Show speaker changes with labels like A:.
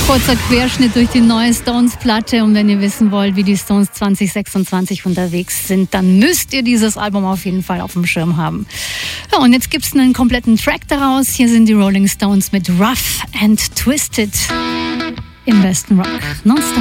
A: Kurzer Querschnitt durch die neue Stones-Platte. Und wenn ihr wissen wollt, wie die Stones 2026 unterwegs sind, dann müsst ihr dieses Album auf jeden Fall auf dem Schirm haben. Ja, und jetzt gibt es einen kompletten Track daraus. Hier sind die Rolling Stones mit Rough and Twisted im besten Rock. Nonstop.